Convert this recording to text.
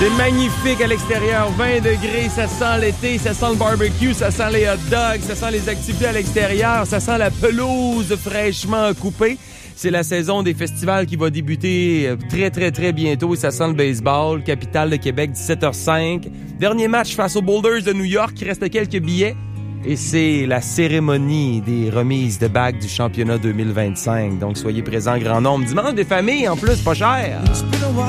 C'est magnifique à l'extérieur, 20 degrés, ça sent l'été, ça sent le barbecue, ça sent les hot dogs, ça sent les activités à l'extérieur, ça sent la pelouse fraîchement coupée. C'est la saison des festivals qui va débuter très, très, très bientôt. Ça sent le baseball. Capitale de Québec, 17h05. Dernier match face aux Boulders de New York. Il reste quelques billets. Et c'est la cérémonie des remises de bagues du championnat 2025. Donc, soyez présents en grand nombre. Dimanche des familles, en plus, pas cher.